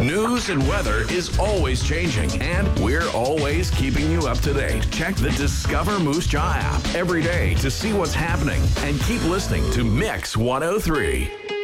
News and weather is always changing, and we're always keeping you up to date. Check the Discover Moose Jaw app every day to see what's happening, and keep listening to Mix 103.